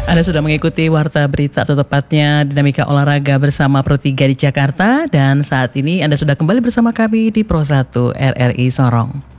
Anda sudah mengikuti Warta Berita atau tepatnya Dinamika Olahraga bersama Pro 3 di Jakarta. Dan saat ini Anda sudah kembali bersama kami di Pro 1 RRI Sorong.